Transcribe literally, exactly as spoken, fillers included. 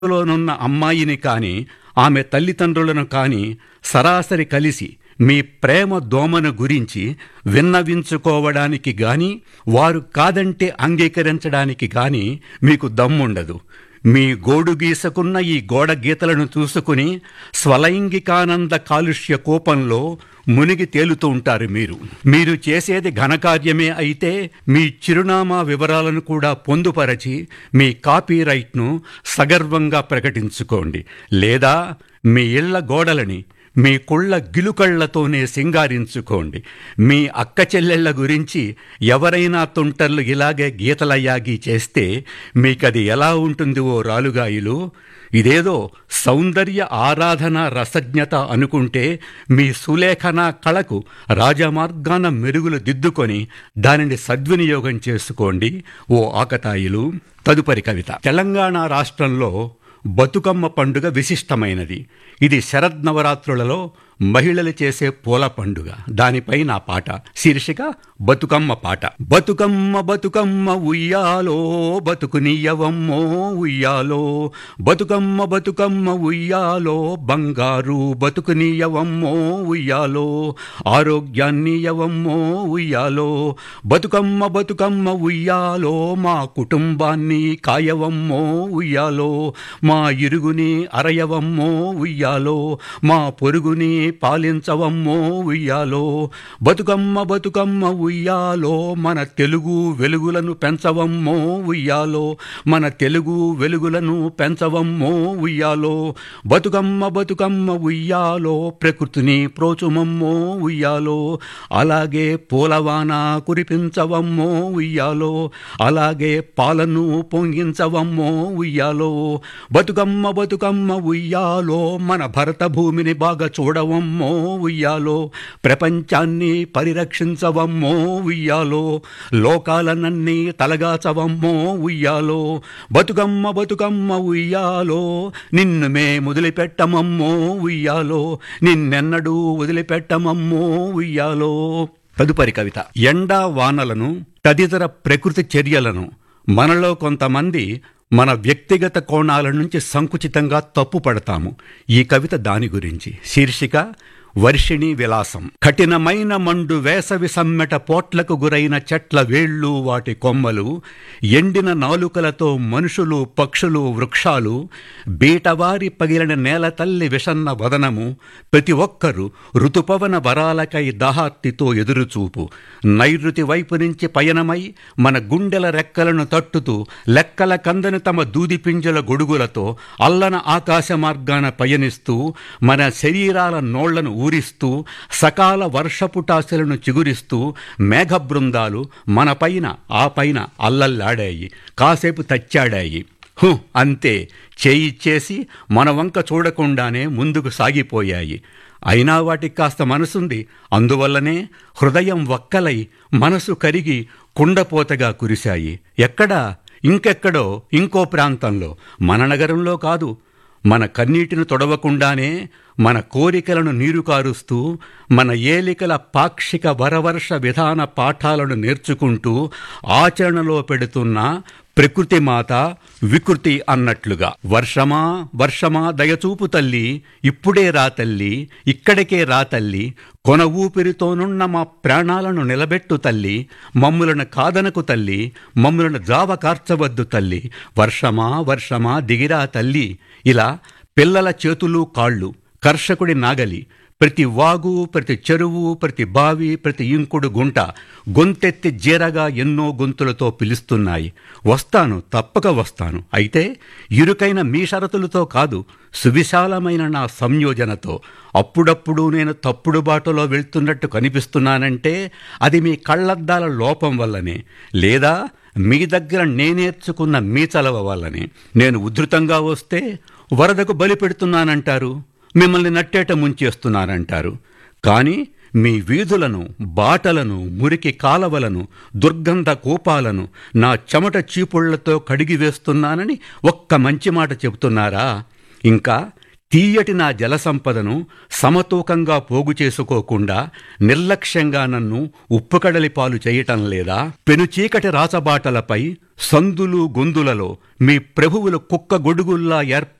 లోనున్న అమ్మాయిని కాని ఆమె తల్లిదండ్రులను కాని సరాసరి కలిసి మీ ప్రేమ దోమను గురించి విన్నవించుకోవడానికి గాని వారు కాదంటే అంగీకరించడానికి గాని మీకు దమ్ముండదు. మీ గోడు గీసుకున్న ఈ గోడ గీతలను చూసుకుని స్వలైంగికానంద కాలుష్య కోపంలో మునిగి తేలుతూ ఉంటారు. మీరు మీరు చేసేది ఘనకార్యమే అయితే మీ చిరునామా వివరాలను కూడా పొందుపరచి మీ కాపీరైట్ను సగర్వంగా ప్రకటించుకోండి. లేదా మీ ఇళ్ల గోడలని మీ కుళ్ళ గిలుకళ్లతోనే సింగారించుకోండి. మీ అక్క చెల్లెళ్ల గురించి ఎవరైనా తుంటర్లు ఇలాగే గీతలయ్యాగి చేస్తే మీకది ఎలా ఉంటుంది ఓ రాలుగాయలు? ఇదేదో సౌందర్య ఆరాధన రసజ్ఞత అనుకుంటే మీ సులేఖన కళకు రాజమార్గాన మెరుగులు దిద్దుకొని దానిని సద్వినియోగం చేసుకోండి ఓ ఆకతాయిలు. తదుపరి కవిత. తెలంగాణ రాష్ట్రంలో బతుకమ్మ పండుగ విశిష్టమైనది. ఇది శరద్ నవరాత్రులలో మహిళలు చేసే పూల పండుగ. దానిపై నా పాట. శీర్షిక బతుకమ్మ పాట. బతుకమ్మ బతుకమ్మ ఉయ్యాలో బతుకునియవమ్మో ఉయ్యాలో, బతుకమ్మ బతుకమ్మ ఉయ్యాలో బంగారు బతుకునియవమ్మో ఉయ్యాలో, ఆరోగ్యాన్నియవమ్మో ఉయ్యాలో, బతుకమ్మ బతుకమ్మ ఉయ్యాలో మా కుటుంబాన్ని కాయవమ్మో ఉయ్యాలో, మా ఇరుగుని అరయవమ్మో ఉయ్యాలో, మా పొరుగుని పాలించవమ్మో ఉయ్యాలో, బతుకమ్మ బతుకమ్మ ఉయ్యాలో మన తెలుగు వెలుగులను పెంచవమ్మో ఉయ్యాలో, మన తెలుగు వెలుగులను పెంచవమ్మో ఉయ్యాలో, బతుకమ్మ బతుకమ్మ ఉయ్యాలో ప్రకృతిని ప్రోచుమమ్మో ఉయ్యాలో, అలాగే పూలవాన కురిపించవమ్మో ఉయ్యాలో, అలాగే పాలను పొంగించవమ్మో ఉయ్యాలో, బతుకమ్మ బతుకమ్మ ఉయ్యాలో మన భరత భూమిని బాగా చూడవమ్మో ఉయ్యాలో, ప్రపంచాన్ని పరిరక్షించవమ్మో ఉయ్యాలో, లోకాలనన్నీ తలగాచవమ్మో ఉయ్యాలో, బతుకమ్మ బతుకమ్మ ఉయ్యాలో నిన్ను మే వదిలిపెట్టమమ్మో ఉయ్యాలో, నిన్నెన్నడూ వదిలిపెట్టమమ్మో ఉయ్యాలో. తదుపరి కవిత. ఎండా వానలను తదితర ప్రకృతి చర్యలను మనలో కొంతమంది మన వ్యక్తిగత కోణాల నుంచి సంకుచితంగా తప్పు పడతాము. ఈ కవిత దాని గురించి. శీర్షిక వర్షిణి విలాసం. కఠినమైన మండు వేసవి సమ్మెట పోట్లకు గురైన చెట్ల వేళ్ళు వాటి కొమ్మలు, ఎండిన నాలుకలతో మనుషులు పక్షులు వృక్షాలు, బీటవారి పగిలిన నేల తల్లి విషన్న వదనము, ప్రతి ఒక్కరూ ఋతుపవన వరాలకై దాహార్తితో ఎదురుచూపు, నైరుతి వైపు నుంచి పయనమై మన గుండెల రెక్కలను తట్టుతూ లెక్కల కందని తమ దూదిపింజల గొడుగులతో అల్లన ఆకాశ మార్గాన పయనిస్తూ మన శరీరాల నోళ్లను ఊరిస్తూ సకాల వర్షపుటాశలను చిగురిస్తూ మేఘ బృందాలు మన పైన ఆ పైన అల్లల్లాడాయి, కాసేపు తచ్చాడాయి. హు అంతే, చేయిచ్చేసి మన వంక చూడకుండానే ముందుకు సాగిపోయాయి. అయినా వాటికి కాస్త మనసుంది. అందువల్లనే హృదయం వక్కలై మనసు కరిగి కుండపోతగా కురిశాయి. ఎక్కడా? ఇంకెక్కడో, ఇంకో ప్రాంతంలో, మన నగరంలో కాదు. మన కన్నీటిని తొడవకుండానే మన కోరికలను నీరు కారుస్తూ మన ఏలికల పాక్షిక వరవర్ష విధాన పాఠాలను నేర్చుకుంటూ ఆచరణలో పెడుతున్న ప్రకృతి మాత వికృతి అన్నట్లుగా. వర్షమా వర్షమా దయచూపు తల్లి, ఇప్పుడే రా తల్లి, ఇక్కడికే రా తల్లి, కొన ఊపిరితోనున్న మా ప్రాణాలను నిలబెట్టు తల్లి, మమ్ములను కాదనకు తల్లి, మమ్ములను జావ కార్చవద్దు తల్లి, వర్షమా వర్షమా దిగిరా తల్లి. ఇలా పిల్లల చేతులు కాళ్ళు, కర్షకుడి నాగలి, ప్రతి వాగు ప్రతి చెరువు ప్రతి బావి ప్రతి ఇంకుడు గుంట గొంతెత్తి జీరగా ఎన్నో గొంతులతో పిలుస్తున్నాయి. వస్తాను, తప్పక వస్తాను. అయితే ఇరుకైన మీ షరతులతో కాదు, సువిశాలమైన నా సంయోజనతో. అప్పుడప్పుడు నేను తప్పుడు బాటలో వెళ్తున్నట్టు కనిపిస్తున్నానంటే అది మీ కళ్ళద్దాల లోపం వల్లనే, లేదా మీ దగ్గర నేనేర్చుకున్న మీ చలవ వల్లనే. నేను ఉధృతంగా వస్తే వరదకు బలి పెడుతున్నానంటారు, మిమ్మల్ని నట్టేట ముంచేస్తున్నానంటారు. కానీ మీ వీధులను, బాటలను, మురికి కాలవలను, దుర్గంధ కూపాలను నా చెమట చీపుళ్లతో కడిగి వేస్తున్నానని ఒక్క మంచి మాట చెబుతున్నారా? ఇంకా తీయటి నా జల సంపదను సమతూకంగా పోగు చేసుకోకుండా నిర్లక్ష్యంగా నన్ను ఉప్పుకడలి పాలు చేయటం లేదా? పెనుచీకటి రాచబాటలపై సందులు గొందులలో మీ ప్రభువులు కుక్క గొడుగుల్లా ఏర్ప